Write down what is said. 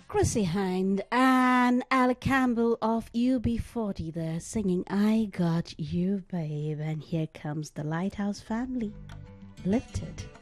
Chrissy Hind and Alec Campbell of UB40 there singing I Got You Babe, and here comes the Lighthouse Family. Lifted.